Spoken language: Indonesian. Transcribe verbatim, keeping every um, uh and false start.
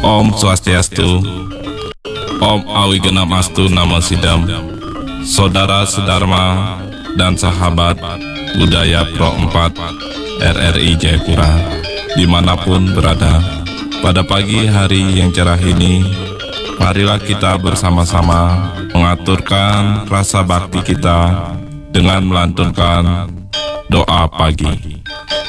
Om Swastiastu, Om Awigenamastu Namo Sidam. Saudara sedharma dan sahabat budaya Pro empat R R I Jayapura dimanapun berada, pada pagi hari yang cerah ini, marilah kita bersama-sama mengaturkan rasa bakti kita dengan melantunkan doa pagi.